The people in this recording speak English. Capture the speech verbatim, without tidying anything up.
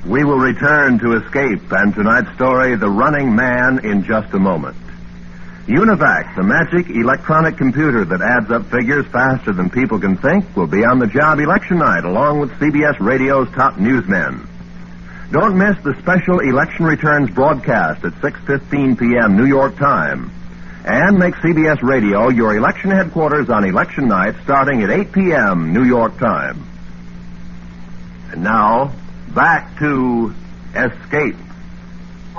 We will return to Escape and tonight's story, The Running Man, in just a moment. Univac, the magic electronic computer that adds up figures faster than people can think, will be on the job election night along with C B S Radio's top newsmen. Don't miss the special election returns broadcast at six fifteen p.m. New York time. And make C B S Radio your election headquarters on election night starting at eight p.m. New York time. And now, back to Escape.